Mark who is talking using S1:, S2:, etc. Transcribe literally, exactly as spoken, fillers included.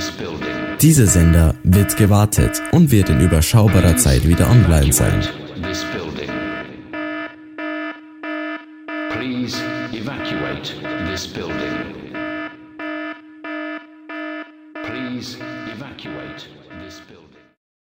S1: Dieser Sender wird gewartet und wird in überschaubarer Zeit wieder online sein.
S2: Please evacuate this building. Please evacuate this building.